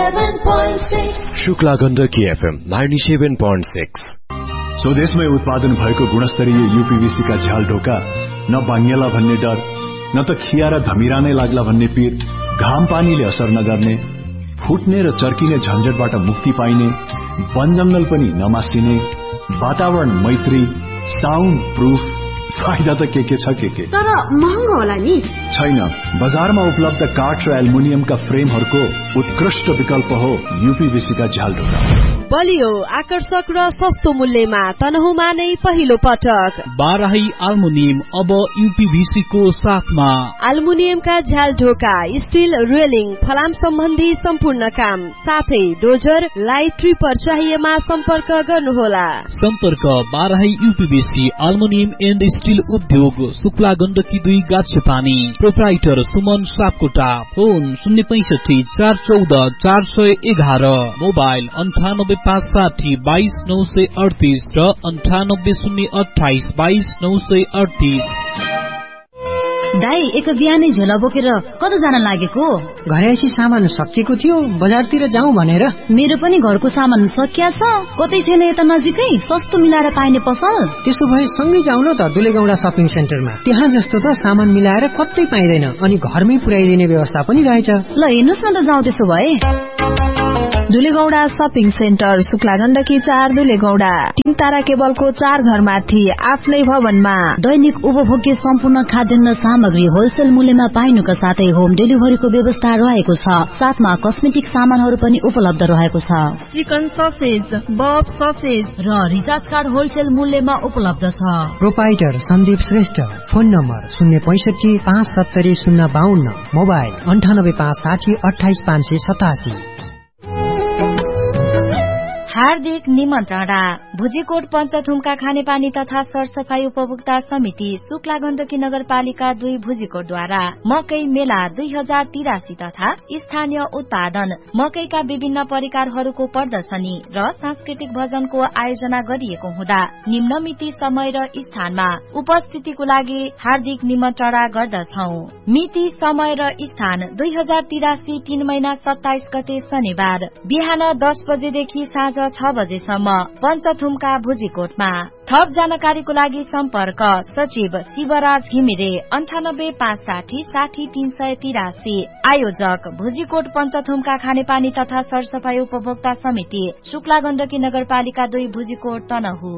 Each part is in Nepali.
97.6 शुक्ला गण्डकी FM 97.6। स्वदेशमै उत्पादन भएको गुणस्तरीय यूपीवीसी का झ्याल ढोका न बाङ्गेला भन्ने डर न त खिया र धमिरा नै लाग्ला भन्ने पीर, घाम पानीले असर नगर्ने, फुट्ने र चर्किने झन्झटबाट मुक्ति पाइने, वन जंगल पनि नमासिने, वातावरण मैत्री, साउन्ड प्रूफ, फाइदा त के छ के तर महँगो होला नि? छैन, बजारमा उपलब्ध काठ र एल्युमिनियमका फ्रेमहरूको उत्कृष्ट विकल्प हो यूपीवीसी का झ्याल ढोका। बलियो, आकर्षक र सस्तो मूल्यमा तनहुमा नै पहिलो पटक बाराही एल्युमिनियम अब यूपीवीसी को साथमा। एल्युमिनियमका झ्याल ढोका, स्टील रेलिङ, फलाम सम्बन्धी सम्पूर्ण काम, साथै डोजर, लाइट ट्रिपर चाहिएमा सम्पर्क गर्नुहोला। सम्पर्क Barahi UPVC aluminium and steel उद्योग, Shukla Gandaki 2 गाछेपानी। Proprietor Suman Sapkota. Phone 065 414 411, mobile 9856 22 938 र 9808 22 938। दाई, एक बिहानै झोला बोकेर कता जान लागेको? घरैसी सामान सकिएको थियो, बजारतिर जाउँ भनेर। मेरो पनि घरको सामान सकिया छ, कतै छैन यता नजिकै सस्तो मिलाएर पाइने पसल? त्यसो भए सँगै जाउँ न त दुलेगौडा शपिङ सेन्टरमा। त्यहाँ जस्तो त सामान मिलाएर कतै पाइँदैन, अनि घरमै पुर्याइदिने व्यवस्था पनि रहेछ। ल हेर्नुस् न त, जाउँ त्यसो भए। दुलेगौडा शपिङ सेन्टर, शुक्ला गण्डकी 4 दुलेगौडा। 3 तारा केबलको 4 घरमाथि आफ्नै भवनमा दैनिक उपभोग्य सम्पूर्ण खाद्यान्न सामग्री होलसेल मूल्यमा पाइनुका साथै होम डेलिभरीको व्यवस्था रहेको छ। साथमा कस्मेटिक सामानहरू पनि उपलब्ध रहेको छ। चिकन ससेज, बफ ससेज र रिचार्ज कार्ड होलसेल मूल्यमा उपलब्ध छ। Proprietor Sandeep Shrestha. Phone number 065 570 052, mobile 98 560 28 587। हार्दिक निमन्त्रणा। भुजीकोट पञ्चथुमका खानेपानी तथा सरसफाई उपभोक्ता समिति, शुक्ला गण्डकी नगरपालिका 2 भुजीकोटद्वारा मकै मेला 2083 तथा स्थानीय उत्पादन मकैका विभिन्न परिकारहरूको प्रदर्शनी र सांस्कृतिक भजनको आयोजना गरिएको हुँदा निम्न मिति, समय र स्थानमा उपस्थितिको लागि हार्दिक निमन्त्रणा गर्दछौ। मिति, समय र स्थान 2083 3 महिना 27 गते शनिबार बिहान 10 बजेदेखि साँझ 6 बजेसम्म पञ्चथुमका भुजीकोटमा। थप जानकारीको लागि सम्पर्क सचिव शिवराज घिमिरे 98 560 60 383। आयोजक भुजीकोट पञ्चथुमका खानेपानी तथा सरसफाई उपभोक्ता समिति, शुक्ला गण्डकी नगरपालिका 2 भुजीकोट तनहु।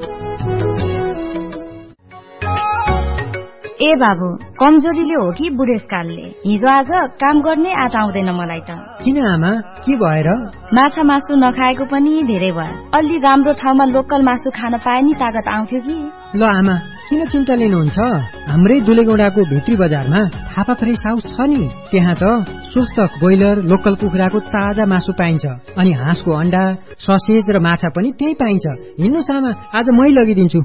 ए बाबु, कमजोरीले हो कि बुढेसकालले? हिजो आज काम गर्ने आँट आउँदैन मलाई त। किन आमा, के भएर? माछा मासु नखाएको पनि धेरै भयो। अलि राम्रो ठाउँमा लोकल मासु खान पाए नि तागत आउँथ्यो कि। ल आमा, किन चिन्ता लिनुहुन्छ? हाम्रै दुलेगौडाको भित्री बजारमा थापा फ्रेस हाउस छ नि, त्यहाँ त स्वस्थ ब्रोइलर लोकल कुखुराको ताजा मासु पाइन्छ, अनि हाँसको अण्डा, ससेज र माछा पनि त्यही पाइन्छ। हिँड्नुस् आमा, आज मै लगिदिन्छु।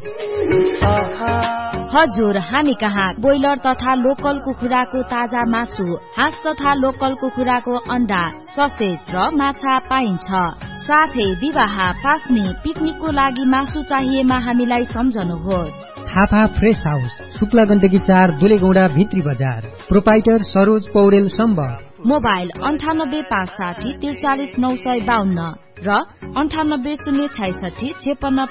हजुर, हामी कहाँ ब्रोइलर तथा लोकल कुखुराको ताजा मासु, हाँस तथा लोकल कुखुराको अण्डा, ससेज र माछा पाइन्छ। साथै विवाह, पास्नी, पिकनिकको लागि मासु चाहिएमा हामीलाई सम्झनुहोस्। थापा फ्रेस हाउस, शुक्ला गण्डकी 4 दुलेगौडा भित्री बजार। प्रोपाइटर सरोज पौडेल सम्बर। मोबाइल 98 560 43 952 र 98 066 56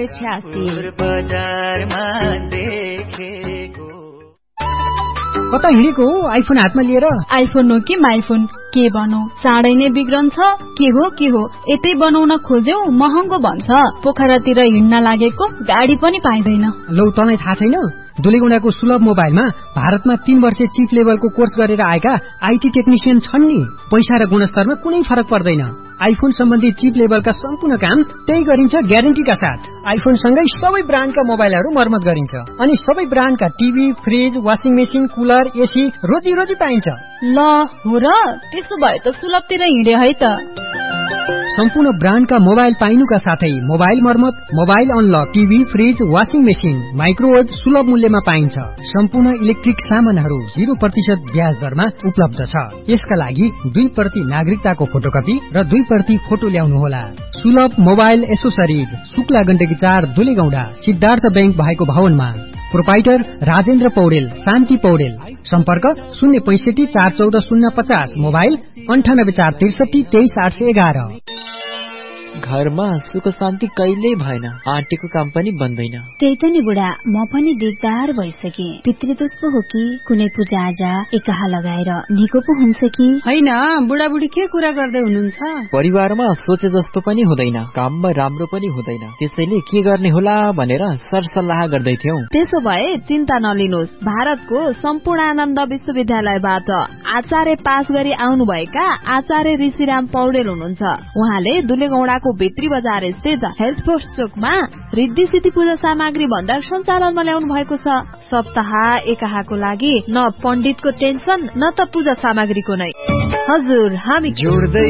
586। कता हिँडेको हो आइफोन हातमा लिएर? आइफोन हो कि माइफोन, के भनौ, चाँडै नै बिग्रन्छ। के हो यतै बनाउन खोज्यौ महँगो भन्छ। पोखरातिर हिँड्न लागेको गाडी पनि पाइँदैन। लौ, तँलाई थाहा छैन? दुलेगौडाको सुलभ मोबाइलमा भारतमा 3 वर्ष चिप लेभलको कोर्स गरेर आएका आईटी टेक्निशियन छन् नि। पैसा र गुणस्तरमा कुनै फरक पर्दैन। आइफोन सम्बन्धी चिप लेभलका सम्पूर्ण काम त्यही गरिन्छ ग्यारेन्टीका साथ। आइफोन सँगै सबै ब्रान्डका मोबाइलहरू मर्मत गरिन्छ, अनि सबै ब्रान्डका TV, fridge, washing machine, cooler, AC रोजी पाइन्छ। ल हो र, त्यसो भए त सुलभतिर हिँडे है त। सम्पूर्ण ब्रान्डका मोबाइल पाइनुका साथै मोबाइल मर्मत, mobile unlock, TV, fridge, washing machine, microwave सुलभ मूल्यमा पाइन्छ। सम्पूर्ण इलेक्ट्रिक सामानहरू 0% ब्याज दरमा उपलब्ध छ। यसका लागि 2% नागरिकताको फोटोकपी र 2% फोटो ल्याउनुहोला। सुलभ mobile accessories, Shukla Gandaki 4 दुलेगौडा, Siddhartha bank भएको भवनमा। प्रोपाइटर राजेन्द्र पौडेल, शान्ति पौडेल। सम्पर्क 065 414 050, मोबाइल 98 463 23811। घरमा सुख शान्ति कहिल्यै भएन, आँटीको काम पनि बन्दैन। त्यही त नि बुढा, म पनि दिगदार भइसके। पितृदोष पो हो कि कुनै पूजा आजा एकाहा लगाएर निको पो हुन्छ कि होइन? बुढाबुढी के कुरा गर्दै हुनुहुन्छ? परिवारमा सोचे जस्तो पनि हुँदैन, काममा राम्रो पनि हुँदैन, त्यसैले के गर्ने होला भनेर सरसल्लाह गर्दै थियौं। त्यसो भए चिन्ता नलिनुहोस्, भारतको सम्पूर्णानन्द विश्वविद्यालयबाट आचार्य पास गरी आउनुभएका आचार्य ऋषिराम पौडेल हुनुहुन्छ। उहाँले दुलेगौडाको भित्री बजार स्थित हेल्थ पोस्ट चोकमा रिद्धि सिद्धि पूजा सामग्री भण्डार सञ्चालनमा ल्याउनु भएको छ। सप्ताह एकाहाको लागि न पण्डितको टेन्सन न त पूजा सामग्रीको नै। हजुर, हामी जोड्दै